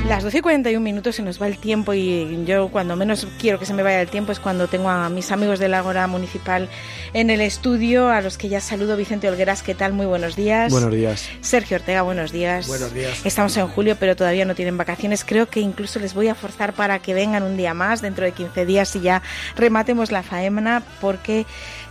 Las 12:41 se nos va el tiempo y yo cuando menos quiero que se me vaya el tiempo es cuando tengo a mis amigos del Ágora Municipal en el estudio, a los que ya saludo. Vicente Olgueras, ¿qué tal? Muy buenos días. Buenos días. Sergio Ortega, buenos días. Buenos días. Estamos en julio, pero todavía no tienen vacaciones. Creo que incluso les voy a forzar para que vengan un día más, dentro de 15 días, y ya rematemos la faena, porque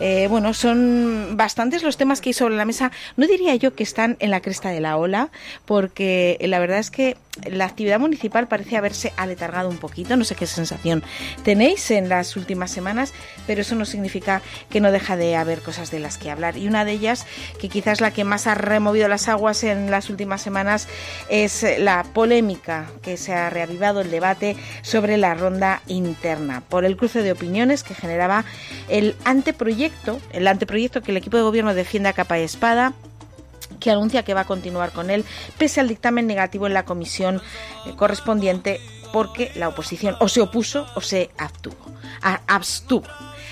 son bastantes los temas que hay sobre la mesa. No diría yo que están en la cresta de la ola, porque la verdad es que la actividad municipal parece haberse aletargado un poquito. No sé qué sensación tenéis en las últimas semanas, pero eso no significa que no deja de haber cosas de las que hablar. Y una de ellas, que quizás la que más ha removido las aguas en las últimas semanas, es la polémica que se ha reavivado, el debate sobre la ronda interna, por el cruce de opiniones que generaba el anteproyecto que el equipo de gobierno defiende a capa y espada, que anuncia que va a continuar con él pese al dictamen negativo en la comisión correspondiente, porque la oposición o se opuso o se abstuvo.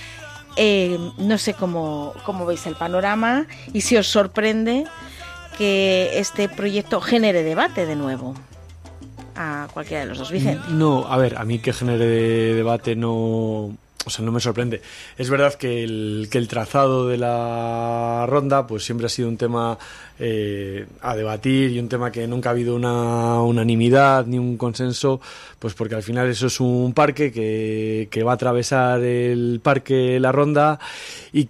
No sé cómo veis el panorama y si os sorprende que este proyecto genere debate de nuevo. A cualquiera de los dos, Vicente. No, a ver, a mí que genere debate no me sorprende. Es verdad que el trazado de la ronda pues siempre ha sido un tema a debatir, y un tema que nunca ha habido una unanimidad ni un consenso, pues porque al final eso es un parque que va a atravesar el parque la ronda, y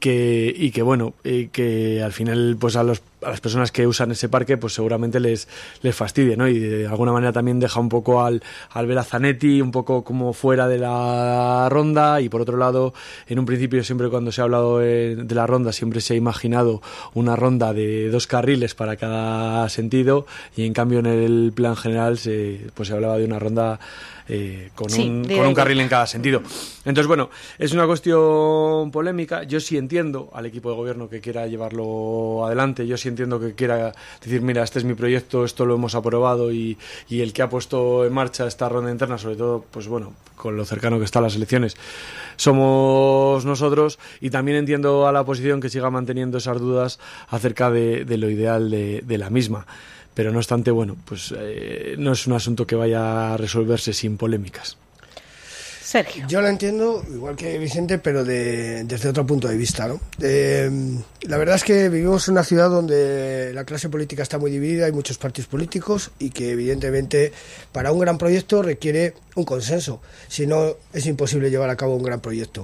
que al final pues a las personas que usan ese parque pues seguramente les fastidie, ¿no? Y de alguna manera también deja un poco al ver a Zanetti un poco como fuera de la ronda. Y por otro lado, en un principio, siempre cuando se ha hablado de la ronda, siempre se ha imaginado una ronda de 2 carriles para cada sentido, y en cambio en el plan general se hablaba de una ronda con un carril en cada sentido. Entonces, bueno, es una cuestión polémica. Yo sí entiendo al equipo de gobierno que quiera llevarlo adelante. Yo sí entiendo que quiera decir, mira, este es mi proyecto, esto lo hemos aprobado, y el que ha puesto en marcha esta ronda interna, sobre todo, pues bueno, con lo cercano que están las elecciones, somos nosotros. Y también entiendo a la oposición que siga manteniendo esas dudas acerca de lo ideal de la misma. Pero no obstante, bueno, pues no es un asunto que vaya a resolverse sin polémicas. Sergio. Yo lo entiendo igual que Vicente, pero desde otro punto de vista, ¿no? La verdad es que vivimos en una ciudad donde la clase política está muy dividida, hay muchos partidos políticos, y que evidentemente para un gran proyecto requiere un consenso, si no es imposible llevar a cabo un gran proyecto.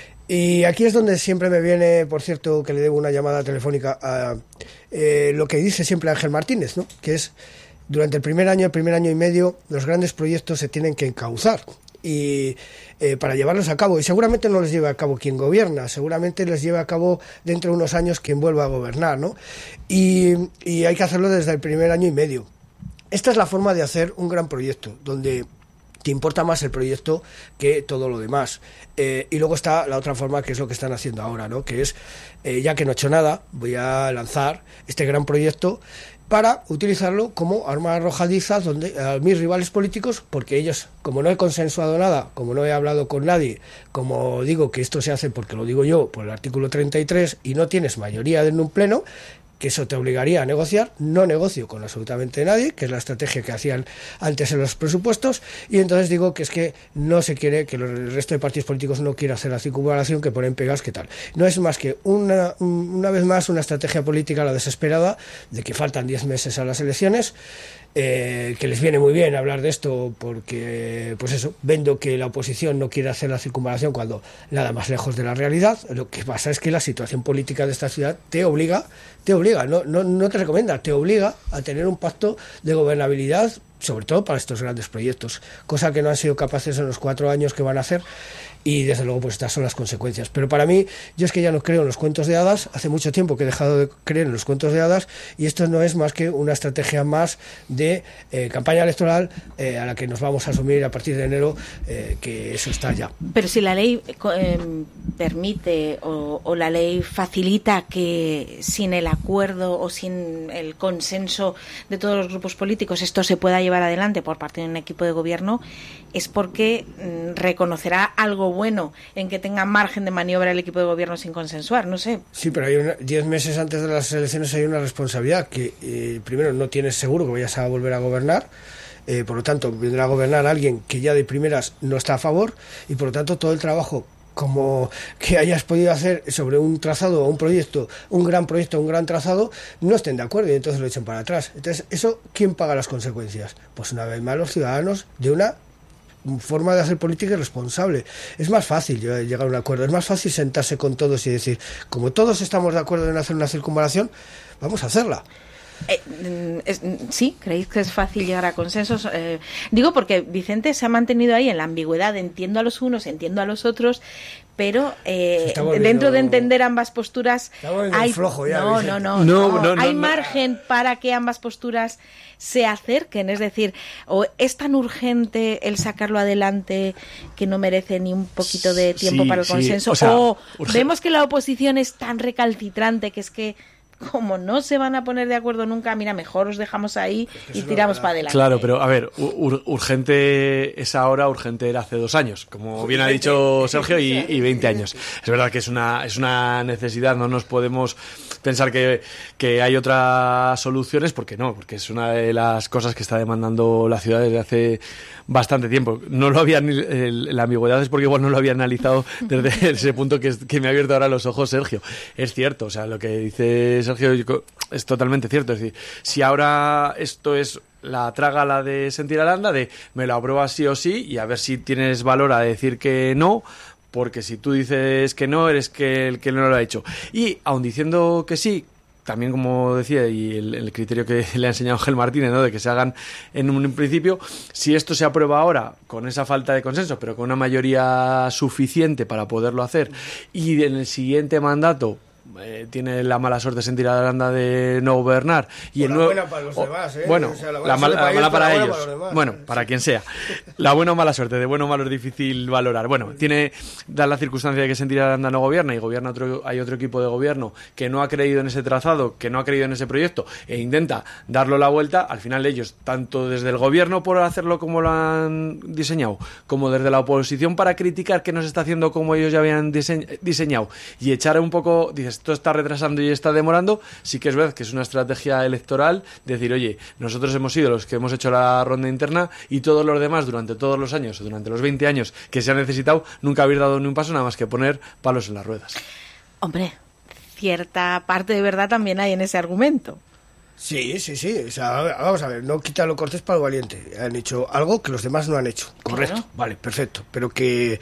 Y aquí es donde siempre me viene, por cierto, que le debo una llamada telefónica a lo que dice siempre Ángel Martínez, ¿no? Que es, durante el primer año y medio, los grandes proyectos se tienen que encauzar, y para llevarlos a cabo, y seguramente no los lleve a cabo quien gobierna, seguramente les lleve a cabo dentro de unos años quien vuelva a gobernar, ¿no? Y hay que hacerlo desde el primer año y medio. Esta es la forma de hacer un gran proyecto, donde te importa más el proyecto que todo lo demás. Y luego está la otra forma, que es lo que están haciendo ahora, ¿no? Que es, ya que no he hecho nada, voy a lanzar este gran proyecto para utilizarlo como arma arrojadiza a mis rivales políticos, porque ellos, como no he consensuado nada, como no he hablado con nadie, como digo que esto se hace porque lo digo yo por el artículo 33, y no tienes mayoría en un pleno, que eso te obligaría a negociar. No negocio con absolutamente nadie, que es la estrategia que hacían antes en los presupuestos, y entonces digo que es que no se quiere, que el resto de partidos políticos no quiera hacer la circunvalación, que ponen pegas, que tal. No es más que una vez más una estrategia política, la desesperada, de que faltan 10 meses a las elecciones, que les viene muy bien hablar de esto, porque pues eso, vendo que la oposición no quiere hacer la circunvalación cuando nada más lejos de la realidad. Lo que pasa es que la situación política de esta ciudad te obliga, no te recomienda, te obliga a tener un pacto de gobernabilidad, sobre todo para estos grandes proyectos, cosa que no han sido capaces en los 4 años que van a hacer. Y desde luego pues estas son las consecuencias. Pero para mí, yo es que ya no creo en los cuentos de hadas. Hace mucho tiempo que he dejado de creer en los cuentos de hadas, y esto no es más que una estrategia más de campaña electoral, a la que nos vamos a asumir a partir de enero, que eso está ya. Pero si la ley permite o la ley facilita que sin el acuerdo o sin el consenso de todos los grupos políticos esto se pueda llevar adelante por parte de un equipo de gobierno, es porque reconocerá algo bueno en que tenga margen de maniobra el equipo de gobierno sin consensuar, no sé. Sí, pero hay 10 meses antes de las elecciones hay una responsabilidad, que primero no tienes seguro que vayas a volver a gobernar, por lo tanto vendrá a gobernar alguien que ya de primeras no está a favor, y por lo tanto todo el trabajo como que hayas podido hacer sobre un trazado o un proyecto, un gran trazado, no estén de acuerdo y entonces lo echen para atrás. Entonces, ¿eso quién paga las consecuencias? Pues una vez más los ciudadanos de una forma de hacer política irresponsable. Es más fácil llegar a un acuerdo, es más fácil sentarse con todos y decir, como todos estamos de acuerdo en hacer una circunvalación, vamos a hacerla. Sí, ¿creéis que es fácil llegar a consensos? Digo porque Vicente se ha mantenido ahí en la ambigüedad, entiendo a los unos, entiendo a los otros, pero dentro de entender ambas posturas hay flojo ya, no, hay margen para que ambas posturas se acerquen, es decir, o es tan urgente el sacarlo adelante que no merece ni un poquito de tiempo para el consenso, o vemos que la oposición es tan recalcitrante que es que como no se van a poner de acuerdo nunca, mira, mejor os dejamos ahí y tiramos para adelante. Claro, pero a ver, urgente es ahora, urgente era hace 2 años, como bien ha dicho Sergio, y 20 años. Es verdad que es una necesidad, no nos podemos pensar que hay otras soluciones, porque no, porque es una de las cosas que está demandando la ciudad desde hace bastante tiempo. No lo había, la ambigüedad es porque igual no lo había analizado desde ese punto que me ha abierto ahora los ojos Sergio. Es cierto, o sea, lo que dice Sergio es totalmente cierto. Es decir, si ahora esto es la trágala de Sentir Aranda, de me lo apruebas sí o sí, y a ver si tienes valor a decir que no, porque si tú dices que no, eres que el que no lo ha hecho. Y aun diciendo que sí, también, como decía, y el criterio que le ha enseñado Ángel Martínez, ¿no?, de que se hagan en un principio, si esto se aprueba ahora con esa falta de consenso, pero con una mayoría suficiente para poderlo hacer, y en el siguiente mandato tiene la mala suerte de Sentir Aranda de no gobernar y el nuevo, buena para los demás, bueno, o sea, la mala para ellos, para bueno, para quien sea, la buena o mala suerte, de bueno o malo es difícil valorar. Bueno, da la circunstancia de que Sentir Aranda no gobierna y gobierna hay otro equipo de gobierno que no ha creído en ese trazado, que no ha creído en ese proyecto e intenta darlo la vuelta. Al final ellos, tanto desde el gobierno por hacerlo como lo han diseñado, como desde la oposición para criticar que no se está haciendo como ellos ya habían diseñado y echar un poco, dices, esto está retrasando y está demorando, sí que es verdad que es una estrategia electoral decir, oye, nosotros hemos sido los que hemos hecho la ronda interna y todos los demás durante todos los años, durante los 20 años que se ha necesitado, nunca habéis dado ni un paso, nada más que poner palos en las ruedas. Hombre, cierta parte de verdad también hay en ese argumento. Sí. O sea, vamos a ver, no quita lo cortés para lo valiente. Han hecho algo que los demás no han hecho. Correcto, claro. Vale, perfecto. Pero que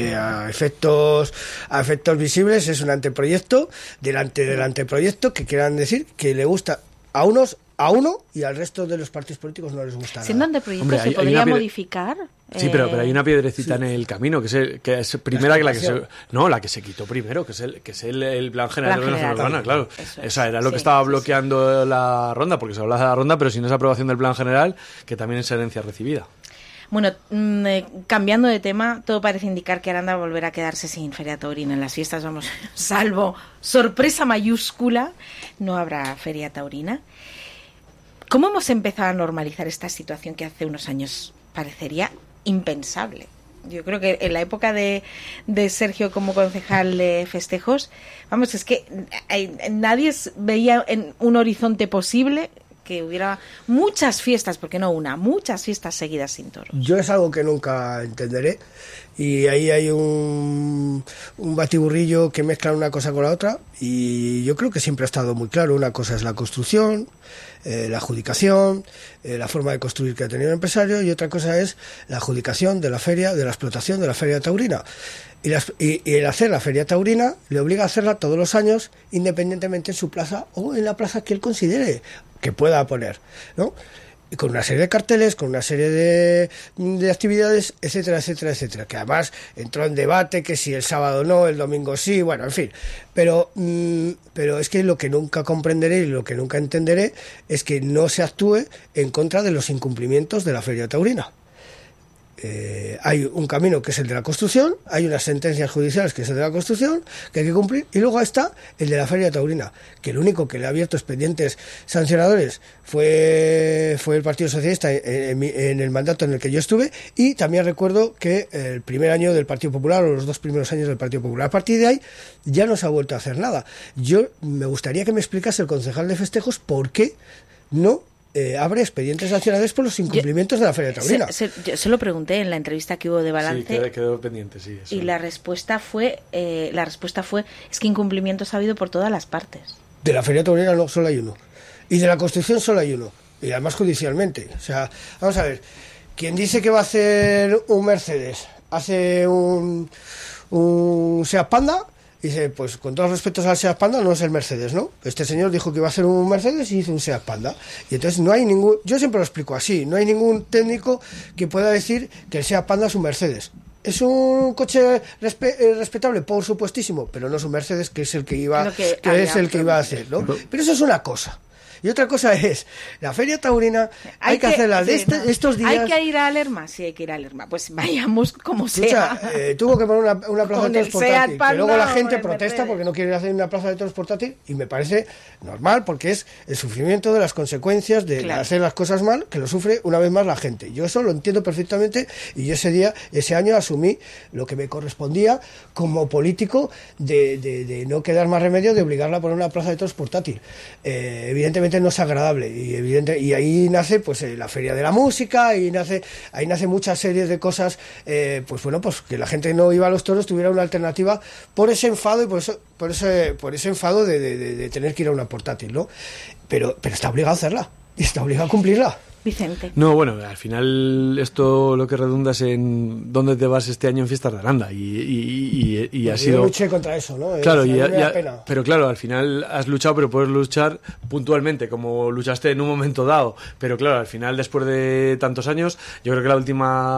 a efectos visibles es un anteproyecto delante del anteproyecto que quieran decir que le gusta a uno y al resto de los partidos políticos no les gusta. Siendo anteproyecto, ¿se podría modificar? Sí, pero hay una piedrecita en el camino, que es primera que la que se quitó primero, que es el plan general de ordenación urbana, claro. Eso era lo que estaba bloqueando la ronda, porque se hablaba de la ronda, pero sin esa aprobación del plan general, que también es herencia recibida. Bueno, cambiando de tema, todo parece indicar que Aranda volverá a quedarse sin Feria Taurina en las fiestas, vamos, salvo sorpresa mayúscula, no habrá Feria Taurina. ¿Cómo hemos empezado a normalizar esta situación que hace unos años parecería impensable? Yo creo que en la época de Sergio como concejal de festejos, vamos, es que nadie veía en un horizonte posible que hubiera muchas fiestas, porque no una, muchas fiestas seguidas sin toros. Yo es algo que nunca entenderé, y ahí hay un batiburrillo que mezcla una cosa con la otra, y yo creo que siempre ha estado muy claro. Una cosa es la construcción, la adjudicación, la forma de construir que ha tenido el empresario, y otra cosa es la adjudicación de la feria, de la explotación de la feria taurina. Y el hacer la feria taurina le obliga a hacerla todos los años, independientemente en su plaza o en la plaza que él considere que pueda poner, ¿no? Y con una serie de carteles, con una serie de actividades, etcétera, que además entró en debate que si el sábado no, el domingo sí, bueno, en fin. Pero es que lo que nunca comprenderé y lo que nunca entenderé es que no se actúe en contra de los incumplimientos de la feria taurina. Hay un camino que es el de la construcción, hay unas sentencias judiciales que es el de la construcción que hay que cumplir, y luego está el de la feria taurina, que el único que le ha abierto expedientes sancionadores fue el Partido Socialista en el mandato en el que yo estuve, y también recuerdo que el primer año del Partido Popular, o los 2 primeros años del Partido Popular. A partir de ahí ya no se ha vuelto a hacer nada. Yo me gustaría que me explicase el concejal de festejos por qué no abre expedientes nacionales por los incumplimientos de la Feria Taurina. Yo se lo pregunté en la entrevista que hubo de balance. Sí, quedó pendiente, sí. Eso. Y la respuesta fue, es que incumplimientos ha habido por todas las partes. De la Feria Taurina no, solo hay uno. Y de la Constitución solo hay uno. Y además judicialmente. O sea, vamos a ver. Quien dice que va a hacer un Mercedes, hace un Seat Panda. Dice, pues con todos los respetos al Seat Panda no es el Mercedes, ¿no? Este señor dijo que iba a ser un Mercedes y hizo un Seat Panda. Y entonces no hay ningún... Yo siempre lo explico así. No hay ningún técnico que pueda decir que el Seat Panda es un Mercedes. ¿Es un coche respetable? Por supuestísimo. Pero no es un Mercedes, que es el que iba a hacer, ¿no? Pero eso es una cosa. Y otra cosa es, la Feria Taurina hay que hacerla estos días... ¿Hay que ir a Lerma? Sí, hay que ir a Lerma. Pues vayamos como sea. Tuvo que poner una plaza de toros portátil, que luego la gente protesta porque no quiere hacer una plaza de toros portátil, y me parece normal, porque es el sufrimiento de las consecuencias de hacer las cosas mal, que lo sufre una vez más la gente. Yo eso lo entiendo perfectamente, y yo ese año asumí lo que me correspondía como político de no quedar más remedio de obligarla a poner una plaza de toros portátil. Evidentemente no es agradable, y ahí nace pues la Feria de la Música, ahí nace muchas series de cosas, pues bueno, pues que la gente no iba a los toros tuviera una alternativa por ese enfado y por ese enfado de tener que ir a una portátil, ¿no? Pero está obligado a hacerla y está obligado a cumplirla. Vicente. No, bueno, al final esto lo que redunda es en dónde te vas este año en Fiestas de Aranda y pues ha sido... Yo luché contra eso, ¿no? Claro, pero claro, al final has luchado, pero puedes luchar puntualmente, como luchaste en un momento dado. Pero claro, al final, después de tantos años, yo creo que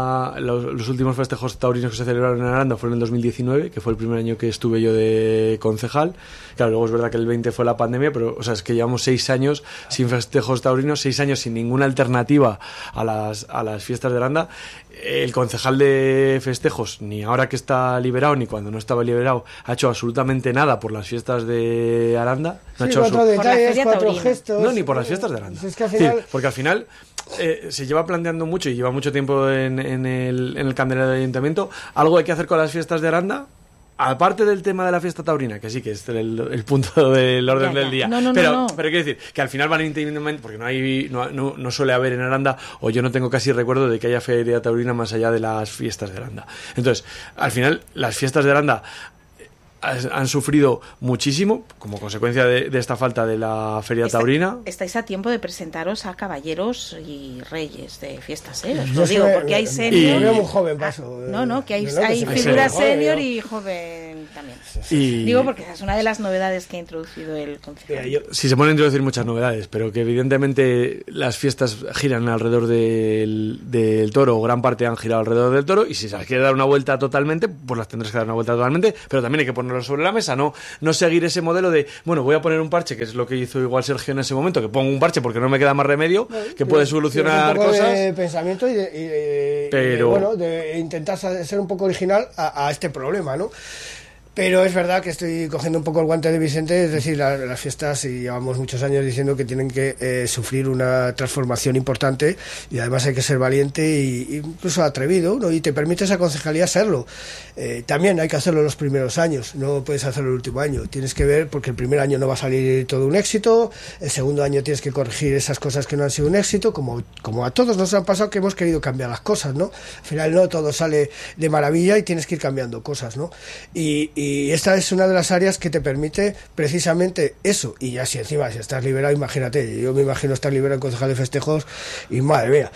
los últimos festejos taurinos que se celebraron en Aranda fueron en el 2019, que fue el primer año que estuve yo de concejal. Claro, luego es verdad que el 20 fue la pandemia, pero o sea, es que llevamos 6 años sin festejos taurinos, 6 años sin ninguna alternativa a las fiestas de Aranda. El concejal de festejos, ni ahora que está liberado ni cuando no estaba liberado, ha hecho absolutamente nada por las fiestas de Aranda. No ha hecho cuatro gestos. No, ni por las fiestas de Aranda. Es que al final... Sí, porque al final se lleva planteando mucho y lleva mucho tiempo en el candelero del ayuntamiento. Algo hay que hacer con las fiestas de Aranda. Aparte del tema de la fiesta taurina, que sí que es el punto del orden del día. Pero quiero decir que al final van independientemente, porque no suele haber en Aranda, o yo no tengo casi recuerdo de que haya feria taurina más allá de las fiestas de Aranda. Entonces, al final, las fiestas de Aranda han sufrido muchísimo como consecuencia de esta falta de la feria taurina. Estáis a tiempo de presentaros a caballeros y reyes de fiestas, ¿eh? Os lo digo, porque hay senior. Yo veo muy joven, paso. Que hay figuras senior y joven también. Digo, porque esa es una de las novedades que ha introducido el concejal. Sí, se pueden introducir muchas novedades, pero que evidentemente las fiestas giran alrededor del toro, o gran parte han girado alrededor del toro, y si se las quiere dar una vuelta totalmente, pues las tendrás que dar una vuelta totalmente, pero también hay que poner sobre la mesa, no seguir ese modelo de, bueno, voy a poner un parche, que es lo que hizo igual Sergio en ese momento, que pongo un parche porque no me queda más remedio, que puede solucionar un poco cosas. De pensamiento y de intentar ser un poco original a este problema, ¿no? Pero es verdad que estoy cogiendo un poco el guante de Vicente, es decir, las fiestas, y llevamos muchos años diciendo que tienen que sufrir una transformación importante, y además hay que ser valiente e incluso atrevido, ¿no? Y te permite esa concejalía serlo. También hay que hacerlo los primeros años, no puedes hacerlo el último año. Tienes que ver, porque el primer año no va a salir todo un éxito, el segundo año tienes que corregir esas cosas que no han sido un éxito, como a todos nos han pasado, que hemos querido cambiar las cosas, ¿no? Al final no todo sale de maravilla y tienes que ir cambiando cosas, ¿no? Y esta es una de las áreas que te permite precisamente eso. Y ya si encima, si estás liberado, imagínate, yo me imagino estar liberado en concejal de festejos y madre mía,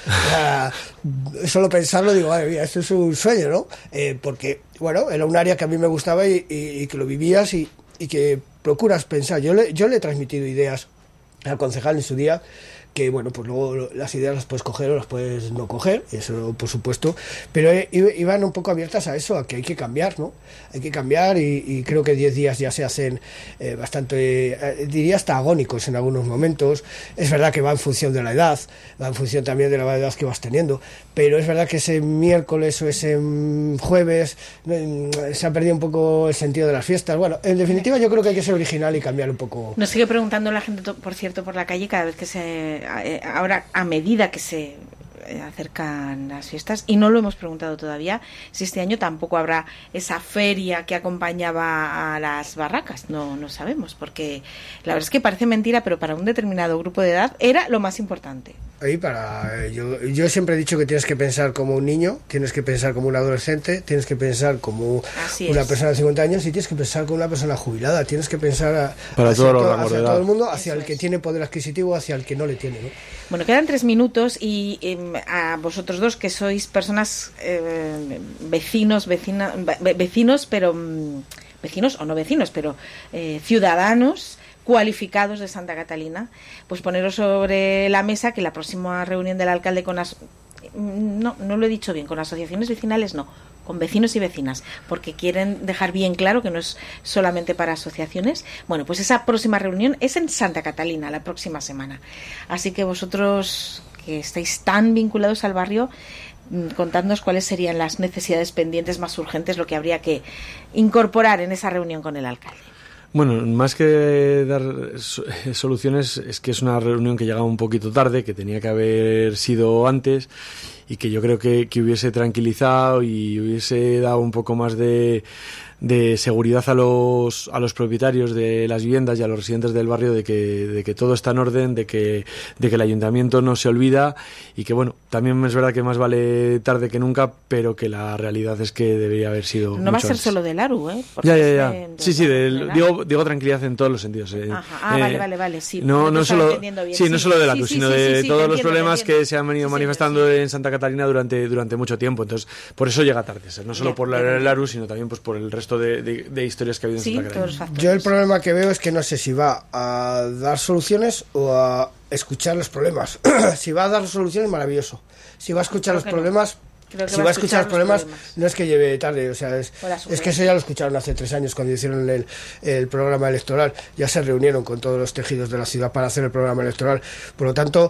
solo pensarlo digo, madre mía, esto es un sueño, ¿no? Porque, bueno, era un área que a mí me gustaba y que lo vivías y que procuras pensar. Yo le he transmitido ideas al concejal en su día, que bueno, pues luego las ideas las puedes coger o las puedes no coger, eso por supuesto, pero iban un poco abiertas a eso, a que hay que cambiar, ¿no? Hay que cambiar y creo que 10 días ya se hacen bastante, diría hasta agónicos en algunos momentos. Es verdad que va en función de la edad, va en función también de la edad que vas teniendo, pero es verdad que ese miércoles o ese jueves se ha perdido un poco el sentido de las fiestas. Bueno, en definitiva yo creo que hay que ser original y cambiar un poco. Nos sigue preguntando la gente, por cierto, por la calle, cada vez que ahora a medida que se acercan las fiestas y no lo hemos preguntado todavía si este año tampoco habrá esa feria que acompañaba a las barracas. No sabemos, porque la verdad es que parece mentira, pero para un determinado grupo de edad era lo más importante. Ahí yo siempre he dicho que tienes que pensar como un niño, tienes que pensar como un adolescente, tienes que pensar como una persona de 50 años y tienes que pensar como una persona jubilada, tienes que pensar hacia todo el mundo, hacia el que tiene poder adquisitivo, hacia el que no le tiene, ¿no? Bueno, quedan 3 minutos y a vosotros dos, que sois personas, vecinos, pero vecinos o no vecinos, pero ciudadanos cualificados de Santa Catalina, pues poneros sobre la mesa que la próxima reunión del alcalde con no lo he dicho bien, con asociaciones vecinales no, con vecinos y vecinas, porque quieren dejar bien claro que no es solamente para asociaciones. Bueno, pues esa próxima reunión es en Santa Catalina, la próxima semana. Así que vosotros, que estáis tan vinculados al barrio, contadnos cuáles serían las necesidades pendientes más urgentes, lo que habría que incorporar en esa reunión con el alcalde. Bueno, más que dar soluciones, es que es una reunión que llegaba un poquito tarde, que tenía que haber sido antes y que yo creo que hubiese tranquilizado y hubiese dado un poco más de seguridad a los propietarios de las viviendas y a los residentes del barrio de que todo está en orden, de que el ayuntamiento no se olvida y que, bueno, también es verdad que más vale tarde que nunca, pero que la realidad es que debería haber sido no va a ser antes. Solo del ARU, Ya. Sí, digo tranquilidad en todos los sentidos. Vale, sí. No solo del ARU, sino de todos los problemas que se han venido manifestando en Santa Catalina durante mucho tiempo. Entonces, por eso llega tarde, no solo por el ARU, sino también pues por el resto de historias que ha habido en Santa Catalina. Yo el problema que veo es que no sé si va a dar soluciones o a escuchar los problemas. Si va a dar soluciones, maravilloso. Si va a escuchar los problemas, no es que lleve tarde, o sea, es que eso ya lo escucharon hace 3 años cuando hicieron el programa electoral. Ya se reunieron con todos los tejidos de la ciudad para hacer el programa electoral. Por lo tanto,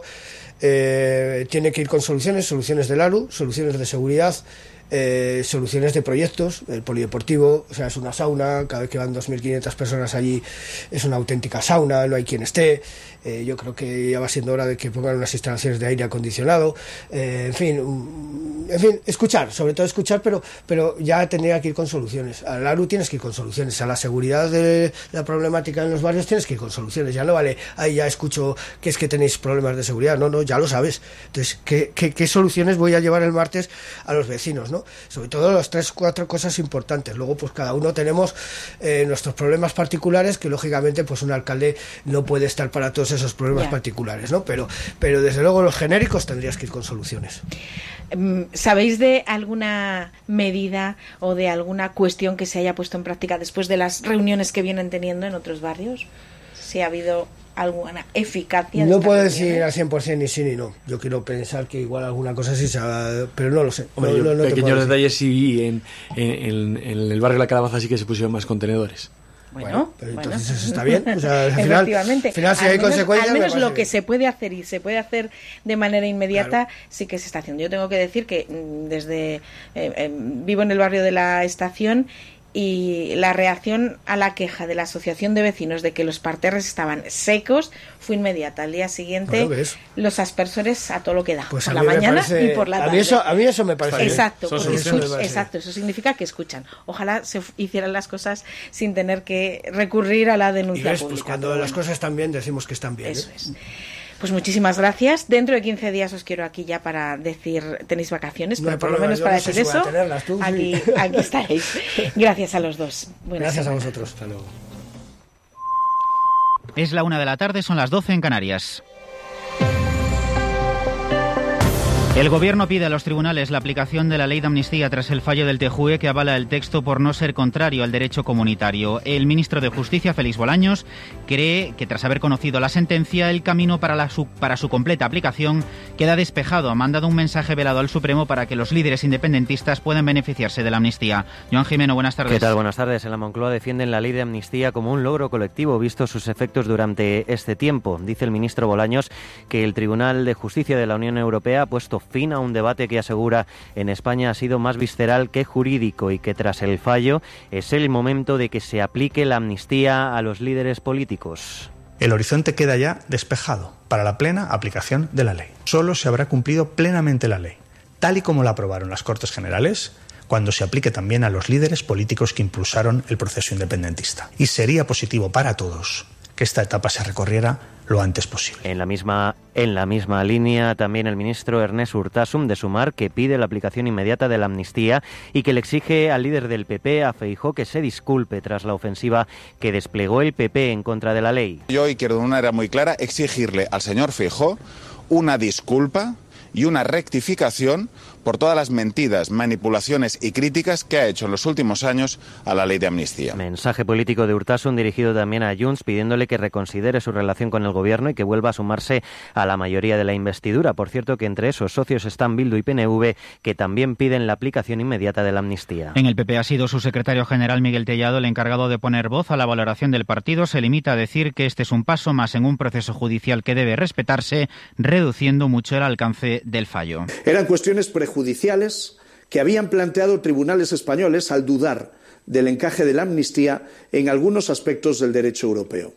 tiene que ir con soluciones del ARU, soluciones de seguridad, soluciones de proyectos. El polideportivo, o sea, es una sauna, cada vez que van 2.500 personas allí es una auténtica sauna, no hay quien esté. Yo creo que ya va siendo hora de que pongan unas instalaciones de aire acondicionado, en fin, escuchar, sobre todo escuchar, pero ya tendría que ir con soluciones. Al ARU tienes que ir con soluciones, a la seguridad de la problemática en los barrios tienes que ir con soluciones. Ya no vale, ahí ya escucho que es que tenéis problemas de seguridad, no, ya lo sabes. Entonces, ¿qué soluciones voy a llevar el martes a los vecinos, ¿no? Sobre todo las 3-4 cosas importantes. Luego, pues cada uno tenemos nuestros problemas particulares, que lógicamente pues un alcalde no puede estar para todos esos problemas particulares, ¿no? Pero desde luego los genéricos tendrías que ir con soluciones. ¿Sabéis de alguna medida o de alguna cuestión que se haya puesto en práctica después de las reuniones que vienen teniendo en otros barrios? Si ha habido alguna eficacia. No puedo decir al 100% ni sí ni no. Yo quiero pensar que igual alguna cosa sí se ha, pero no lo sé. Hombre, pequeños detalles sí, en el barrio de La Calabaza sí que se pusieron más contenedores. Bueno, entonces eso está bien. O sea, efectivamente. Al final si hay consecuencias. Al menos lo que se puede hacer y se puede hacer de manera inmediata, sí que se está haciendo. Yo tengo que decir que desde vivo en el barrio de la Estación y la reacción a la queja de la asociación de vecinos de que los parterres estaban secos fue inmediata. Al día siguiente, los aspersores a todo lo que da, pues por la mañana y por la tarde. A mí eso me parece exacto, exacto, eso significa que escuchan. Ojalá se hicieran las cosas sin tener que recurrir a la denuncia pública. Pues cuando las cosas están bien, decimos que están bien. Eso es. Pues muchísimas gracias. Dentro de 15 días os quiero aquí ya para decir, tenéis vacaciones, pero por lo menos para decir eso, aquí estaréis. Gracias a los dos. Gracias a vosotros. Hasta luego. Es la 1 p.m, son las 12 en Canarias. El Gobierno pide a los tribunales la aplicación de la ley de amnistía tras el fallo del TJUE que avala el texto por no ser contrario al derecho comunitario. El ministro de Justicia, Félix Bolaños, cree que tras haber conocido la sentencia, el camino para su completa aplicación queda despejado. Ha mandado un mensaje velado al Supremo para que los líderes independentistas puedan beneficiarse de la amnistía. Joan Jimeno, buenas tardes. ¿Qué tal? Buenas tardes. En la Moncloa defienden la ley de amnistía como un logro colectivo, visto sus efectos durante este tiempo. Dice el ministro Bolaños que el Tribunal de Justicia de la Unión Europea ha puesto fin a un debate que asegura en España ha sido más visceral que jurídico y que tras el fallo es el momento de que se aplique la amnistía a los líderes políticos. el horizonte queda ya despejado para la plena aplicación de la ley. Solo se habrá cumplido plenamente la ley, tal y como la aprobaron las Cortes Generales, cuando se aplique también a los líderes políticos que impulsaron el proceso independentista. Y sería positivo para todos que esta etapa se recorriera lo antes posible. En la misma línea, también el ministro Ernest Urtasun de Sumar, que pide la aplicación inmediata de la amnistía y que le exige al líder del PP, a Feijóo, que se disculpe tras la ofensiva que desplegó el PP en contra de la ley. Yo, y quiero de una manera muy clara, exigirle al señor Feijóo una disculpa y una rectificación por todas las mentiras, manipulaciones y críticas que ha hecho en los últimos años a la ley de amnistía. Mensaje político de Urtasun dirigido también a Junts, pidiéndole que reconsidere su relación con el gobierno y que vuelva a sumarse a la mayoría de la investidura. Por cierto, que entre esos socios están Bildu y PNV, que también piden la aplicación inmediata de la amnistía. En el PP ha sido su secretario general Miguel Tellado el encargado de poner voz a la valoración del partido. Se limita a decir que este es un paso más en un proceso judicial que debe respetarse, reduciendo mucho el alcance del fallo. Eran cuestiones prejudiciales que habían planteado tribunales españoles al dudar del encaje de la amnistía en algunos aspectos del derecho europeo.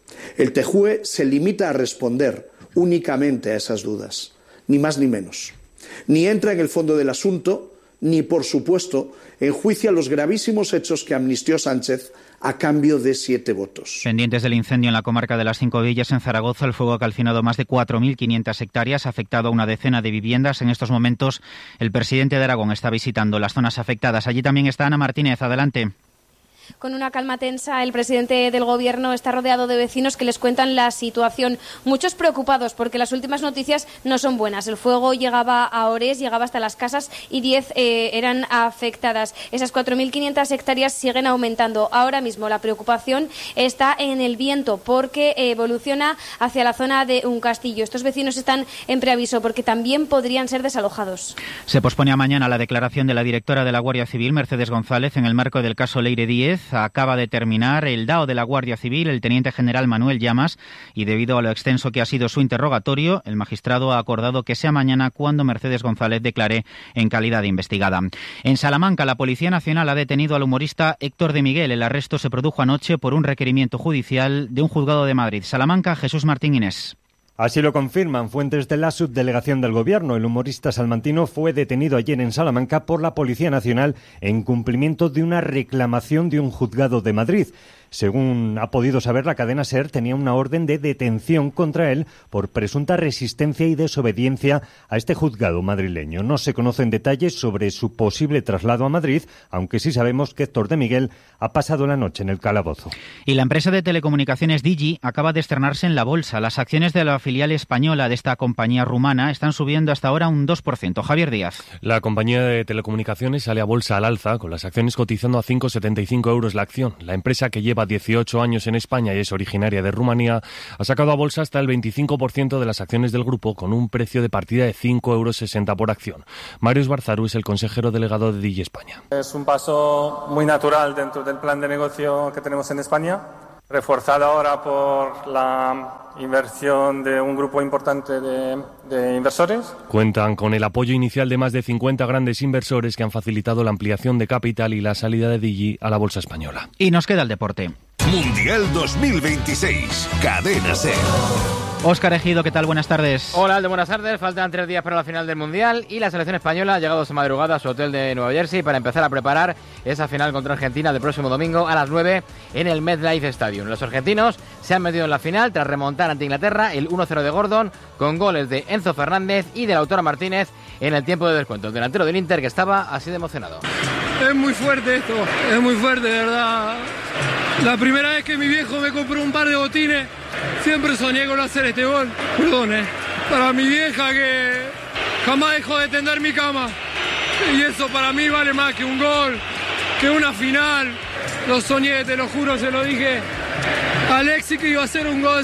El TJUE se limita a responder únicamente a esas dudas, ni más ni menos. Ni entra en el fondo del asunto, ni, por supuesto, enjuicia los gravísimos hechos que amnistió Sánchez a cambio de 7 votos. Pendientes del incendio en la comarca de las Cinco Villas, en Zaragoza, el fuego ha calcinado más de 4.500 hectáreas, ha afectado a una decena de viviendas. En estos momentos, el presidente de Aragón está visitando las zonas afectadas. Allí también está Ana Martínez. Adelante. Con una calma tensa, el presidente del Gobierno está rodeado de vecinos que les cuentan la situación. Muchos preocupados porque las últimas noticias no son buenas. El fuego llegaba a Ores, llegaba hasta las casas y 10 eran afectadas. Esas 4.500 hectáreas siguen aumentando. Ahora mismo la preocupación está en el viento porque evoluciona hacia la zona de un castillo. Estos vecinos están en preaviso porque también podrían ser desalojados. Se pospone a mañana la declaración de la directora de la Guardia Civil, Mercedes González, en el marco del caso Leire Díez. Acaba de terminar el DAO de la Guardia Civil, el teniente general Manuel Llamas, y debido a lo extenso que ha sido su interrogatorio, el magistrado ha acordado que sea mañana cuando Mercedes González declare en calidad de investigada. En Salamanca, la Policía Nacional ha detenido al humorista Héctor de Miguel. El arresto se produjo anoche por un requerimiento judicial de un juzgado de Madrid. Salamanca, Jesús Martín Inés. Así lo confirman fuentes de la subdelegación del Gobierno. El humorista salmantino fue detenido ayer en Salamanca por la Policía Nacional en cumplimiento de una reclamación de un juzgado de Madrid. Según ha podido saber la cadena SER, tenía una orden de detención contra él por presunta resistencia y desobediencia a este juzgado madrileño. No se conocen detalles sobre su posible traslado a Madrid, aunque sí sabemos que Héctor de Miguel ha pasado la noche en el calabozo. Y la empresa de telecomunicaciones Digi acaba de estrenarse en la bolsa. Las acciones de la filial española de esta compañía rumana están subiendo hasta ahora un 2%. Javier Díaz. La compañía de telecomunicaciones sale a bolsa al alza, con las acciones cotizando a 5,75 euros la acción. La empresa, que lleva 18 años en España y es originaria de Rumanía, ha sacado a bolsa hasta el 25% de las acciones del grupo, con un precio de partida de 5,60 euros por acción. Marius Barzaru es el consejero delegado de Digi España. Es un paso muy natural dentro del plan de negocio que tenemos en España, reforzado ahora por la inversión de un grupo importante de inversores. Cuentan con el apoyo inicial de más de 50 grandes inversores que han facilitado la ampliación de capital y la salida de Digi a la bolsa española. Y nos queda el deporte. Mundial 2026, Cadena SER. Óscar Ejido, ¿qué tal? Buenas tardes. Hola, Aldo, buenas tardes. Faltan 3 días para la final del Mundial y la selección española ha llegado esta madrugada a su hotel de Nueva Jersey para empezar a preparar esa final contra Argentina del próximo domingo a las 9 en el MetLife Stadium. Los argentinos se han metido en la final tras remontar ante Inglaterra el 1-0 de Gordon, con goles de Enzo Fernández y de Lautaro Martínez en el tiempo de descuento. El delantero del Inter, que estaba así de emocionado. Es muy fuerte esto, es muy fuerte, de verdad. La primera vez que mi viejo me compró un par de botines, siempre soñé con hacer este gol. Perdón, para mi vieja, que jamás dejó de tender mi cama. Y eso para mí vale más que un gol, que una final. Lo soñé, te lo juro, se lo dije a Alexis que iba a hacer un gol.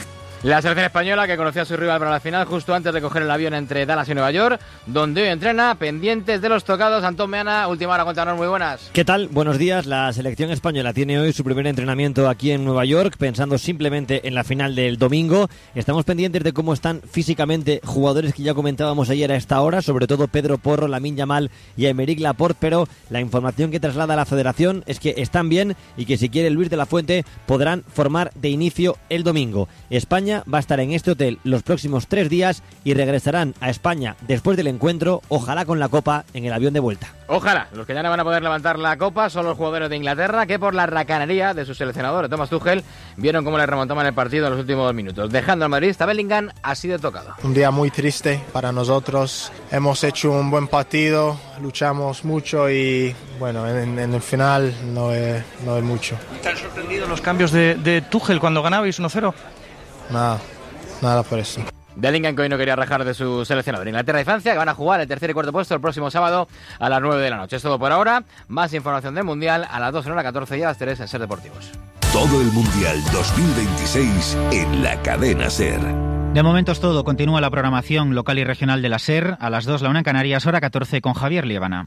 La selección española que conoció a su rival para la final justo antes de coger el avión entre Dallas y Nueva York, donde hoy entrena, pendientes de los tocados. Antón Meana, última hora, cuéntanos, muy buenas. ¿Qué tal? Buenos días. La selección española tiene hoy su primer entrenamiento aquí en Nueva York, pensando simplemente en la final del domingo. Estamos pendientes de cómo están físicamente jugadores que ya comentábamos ayer a esta hora, sobre todo Pedro Porro, Lamine Yamal y Aymeric Laporte, pero la información que traslada la federación es que están bien y que si quiere Luis de la Fuente podrán formar de inicio el domingo. España va a estar en este hotel los próximos 3 días y regresarán a España después del encuentro, ojalá con la Copa en el avión de vuelta. Ojalá. Los que ya no van a poder levantar la Copa son los jugadores de Inglaterra, que por la racanería de su seleccionador, Thomas Tuchel, vieron cómo le remontaban el partido en los últimos minutos. Dejando al madridista Bellingham así de tocado. Un día muy triste para nosotros. Hemos hecho un buen partido, luchamos mucho y bueno, en el final no es mucho. ¿Te han sorprendido los cambios de Tuchel cuando ganabais 1-0? Nada por eso. Bellingham, que hoy no quería rajar de su seleccionador. Inglaterra y Francia, que van a jugar el tercer y cuarto puesto el próximo sábado a las 9 de la noche. Es todo por ahora. Más información del Mundial a las 2 en hora 14 y a las 3 en SER Deportivos. Todo el Mundial 2026 en la cadena SER. De momento es todo. Continúa la programación local y regional de la SER. A las 2, la 1 en Canarias, hora 14 con Javier Liébana.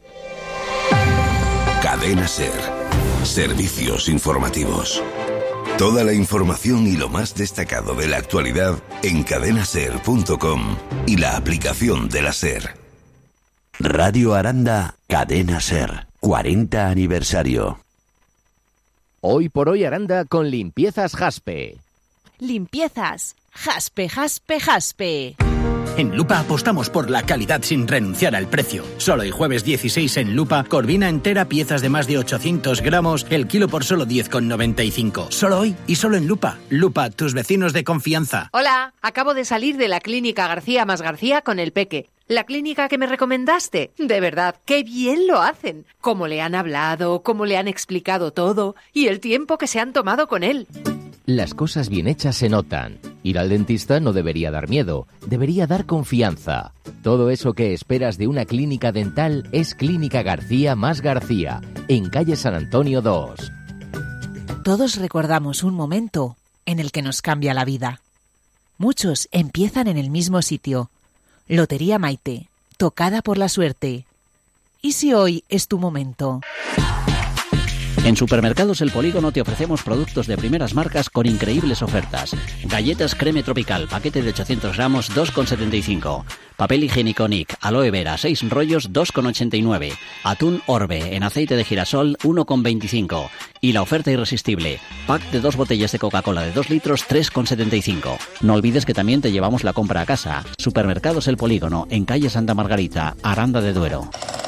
Cadena SER. Servicios informativos. Toda la información y lo más destacado de la actualidad en cadenaser.com y la aplicación de la SER. Radio Aranda, Cadena SER, 40 aniversario. Hoy por hoy Aranda con Limpiezas Jaspe. Limpiezas Jaspe, Jaspe, Jaspe. En Lupa apostamos por la calidad sin renunciar al precio. Solo el jueves 16 en Lupa, corvina entera, piezas de más de 800 gramos, el kilo por solo 10,95. Solo hoy y solo en Lupa. Lupa, tus vecinos de confianza. Hola, acabo de salir de la clínica García más García con el Peque. La clínica que me recomendaste. De verdad, qué bien lo hacen. Cómo le han hablado, cómo le han explicado todo y el tiempo que se han tomado con él. Las cosas bien hechas se notan. Ir al dentista no debería dar miedo, debería dar confianza. Todo eso que esperas de una clínica dental es Clínica García más García, en calle San Antonio 2. Todos recordamos un momento en el que nos cambia la vida. Muchos empiezan en el mismo sitio. Lotería Maite, tocada por la suerte. ¿Y si hoy es tu momento? En Supermercados El Polígono te ofrecemos productos de primeras marcas con increíbles ofertas. Galletas Creme Tropical, paquete de 800 gramos, 2,75. Papel higiénico Nick, aloe vera, 6 rollos, 2,89. Atún Orbe, en aceite de girasol, 1,25. Y la oferta irresistible, pack de 2 botellas de Coca-Cola de 2 litros, 3,75. No olvides que también te llevamos la compra a casa. Supermercados El Polígono, en calle Santa Margarita, Aranda de Duero.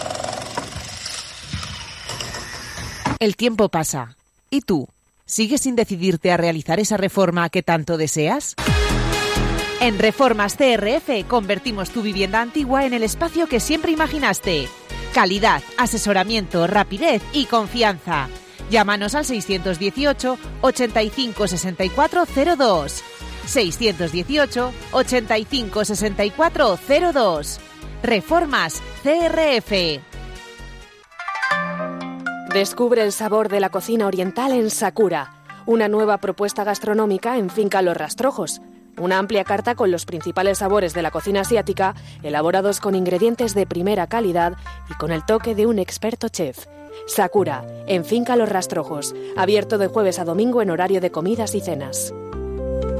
El tiempo pasa. ¿Y tú? ¿Sigues sin decidirte a realizar esa reforma que tanto deseas? En Reformas CRF convertimos tu vivienda antigua en el espacio que siempre imaginaste. Calidad, asesoramiento, rapidez y confianza. Llámanos al 618 85 64 02. 618 85 64 02. Reformas CRF. Descubre el sabor de la cocina oriental en Sakura, una nueva propuesta gastronómica en Finca Los Rastrojos. Una amplia carta con los principales sabores de la cocina asiática, elaborados con ingredientes de primera calidad y con el toque de un experto chef. Sakura, en Finca Los Rastrojos, abierto de jueves a domingo en horario de comidas y cenas.